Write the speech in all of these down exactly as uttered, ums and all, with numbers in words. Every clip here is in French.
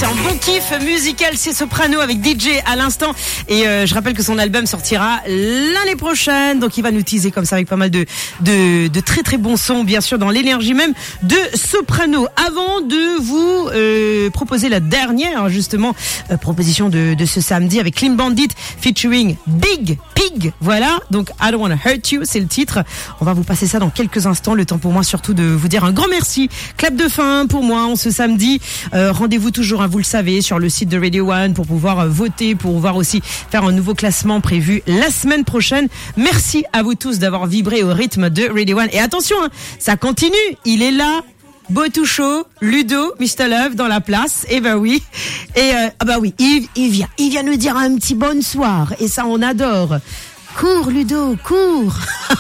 c'est un bon kiff musical, c'est Soprano avec D J à l'instant. Et euh, je rappelle que son album sortira l'année prochaine, donc il va nous teaser comme ça avec pas mal de de, de très très bons sons, bien sûr, dans l'énergie même de Soprano. Avant de vous euh, proposer la dernière justement euh, proposition de, de ce samedi avec Clean Bandit featuring Big Pig. Voilà, donc I Don't Wanna Hurt You, c'est le titre. On va vous passer ça dans quelques instants. Le temps pour moi surtout de vous dire un grand merci. Clap de fin pour moi en ce samedi. Euh, rendez-vous toujours, hein, vous le savez, sur le site de Radio One pour pouvoir euh, voter, pour pouvoir aussi faire un nouveau classement prévu la semaine prochaine. Merci à vous tous d'avoir vibré au rythme de Radio One. Et attention, hein, ça continue. Il est là. Botoucho, Ludo, mister Love dans la place. Et ben oui. Et euh, ah bah oui, il, il vient, il vient nous dire un petit bonsoir. Et ça, on adore. Cours, Ludo, cours.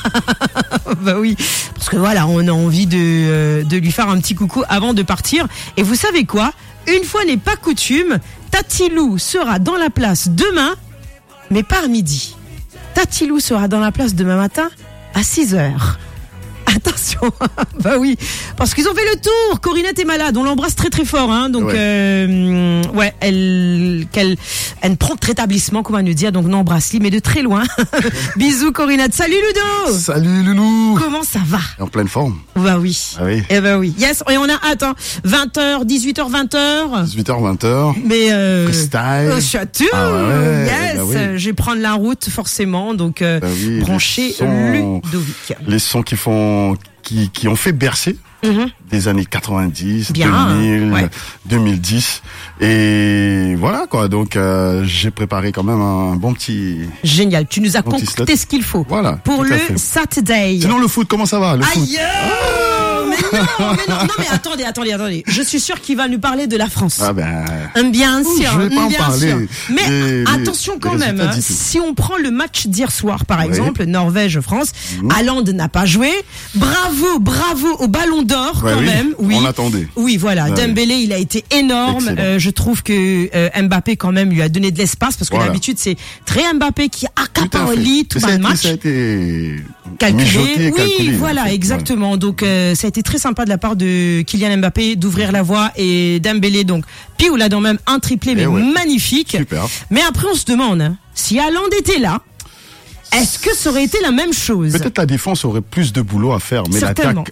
Bah oui, parce que voilà, on a envie de euh, de lui faire un petit coucou avant de partir. Et vous savez quoi ? Une fois n'est pas coutume, Tatilou sera dans la place demain, mais pas à midi. Tatilou sera dans la place demain matin à six heures. Attention, bah oui, parce qu'ils ont fait le tour. Corinette est malade, on l'embrasse très très fort, hein. Donc ouais, euh, ouais elle, qu'elle, elle prompt rétablissement, comment nous dire. Donc on embrasse-lui, mais de très loin. Bisous Corinette. Salut Ludo. Salut Loulou. Comment ça va? En pleine forme. Bah oui. Ah oui. Eh bah oui. Yes. Et on a hâte, hein. vingt heures, dix-huit heures, vingt heures. dix-huit heures, vingt heures. Mais euh, freestyle. Oh, château. Ah ouais, yes. Bah oui. Je vais prendre la route forcément. Donc euh, bah oui, brancher sons, Ludovic. Les sons qui font Qui, qui ont fait bercer mm-hmm. des années quatre-vingt-dix, bien, deux mille, ouais. deux mille dix. Et voilà quoi, donc euh, j'ai préparé quand même un bon petit... Génial, tu nous as concocté ce qu'il faut voilà, pour le Saturday. Sinon le foot, comment ça va le Aïe foot oh, mais non, mais non, non, mais attendez, attendez, attendez. Je suis sûr qu'il va nous parler de la France. Ah ben... Bien sûr, je vais pas bien en parler. sûr. Mais les, attention quand les même, hein, si on prend le match d'hier soir, par oui. exemple, Norvège-France, mmh. Haaland n'a pas joué. Bravo, bravo au Ballon d'Or ouais, quand oui. même. Oui. On attendait. Oui, voilà. Ouais. Dembélé, il a été énorme. Euh, je trouve que euh, Mbappé quand même lui a donné de l'espace parce que voilà. D'habitude c'est très Mbappé qui accapare tout, tout le match. Ça a été calculé. Mijoté, oui, calculé, voilà, exactement. Voilà. Donc euh, ça a été très sympa de la part de Kylian Mbappé d'ouvrir la voie et Dembélé donc piou là dans même un triplé mais ouais. magnifique. Super. Mais après on se demande hein, si Haaland était là, est-ce que ça aurait été la même chose? Peut-être la défense aurait plus de boulot à faire, mais l'attaque,